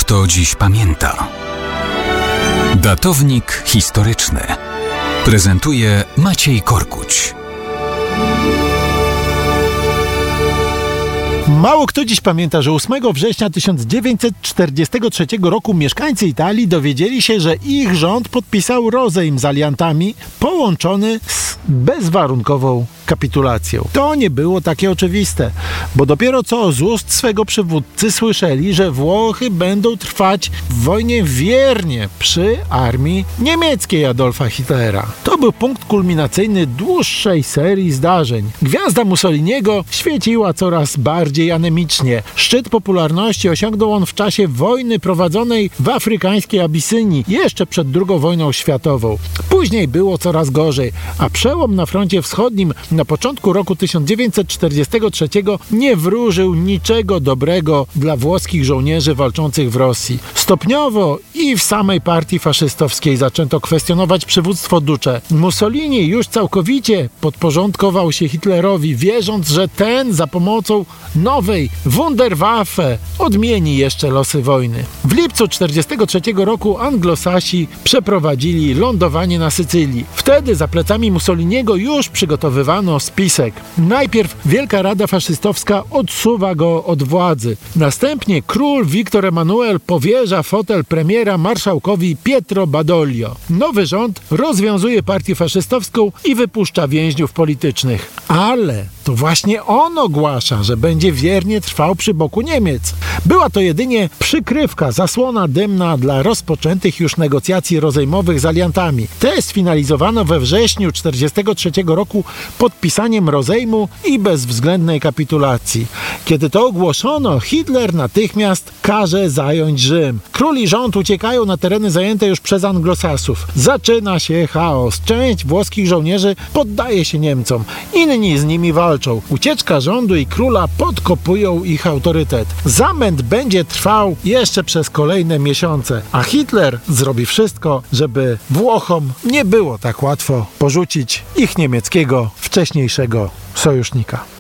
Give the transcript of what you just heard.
kto dziś pamięta. Datownik historyczny prezentuje Maciej Korkuć. Mało kto dziś pamięta, że 8 września 1943 roku mieszkańcy Italii dowiedzieli się, że ich rząd podpisał rozejm z aliantami połączony z bezwarunkową kapitulacją. To nie było takie oczywiste, bo dopiero co z ust swego przywódcy słyszeli, że Włochy będą trwać w wojnie wiernie przy armii niemieckiej Adolfa Hitlera. To był punkt kulminacyjny dłuższej serii zdarzeń. Gwiazda Mussoliniego świeciła coraz bardziej anemicznie. Szczyt popularności osiągnął on w czasie wojny prowadzonej w afrykańskiej Abisynii, jeszcze przed II wojną światową. Później było coraz gorzej, a przełom na froncie wschodnim na początku roku 1943 nie wróżył niczego dobrego dla włoskich żołnierzy walczących w Rosji. Stopniowo i w samej partii faszystowskiej zaczęto kwestionować przywództwo Duce. Mussolini już całkowicie podporządkował się Hitlerowi, wierząc, że ten za pomocą nowej Wunderwaffe odmieni jeszcze losy wojny. W lipcu 1943 roku Anglosasi przeprowadzili lądowanie na Sycylii. Wtedy za plecami Mussoliniego już przygotowywano spisek. Najpierw Wielka Rada Faszystowska odsuwa go od władzy. Następnie król Viktor Emanuel powierza fotel premiera marszałkowi Pietro Badoglio. Nowy rząd rozwiązuje partię faszystowską i wypuszcza więźniów politycznych. Ale to właśnie on ogłasza, że będzie wiernie trwał przy boku Niemiec. Była to jedynie przykrywka, zasłona dymna dla rozpoczętych już negocjacji rozejmowych z aliantami. Te sfinalizowano we wrześniu 1943 roku podpisaniem rozejmu i bezwzględnej kapitulacji. Kiedy to ogłoszono, Hitler natychmiast każe zająć Rzym. Król i rząd uciekają na tereny zajęte już przez Anglosasów. Zaczyna się chaos. Część włoskich żołnierzy poddaje się Niemcom. Inni z nimi walczą. Ucieczka rządu i króla podkopują ich autorytet. Zamęt będzie trwał jeszcze przez kolejne miesiące, a Hitler zrobi wszystko, żeby Włochom nie było tak łatwo porzucić ich niemieckiego wcześniejszego sojusznika.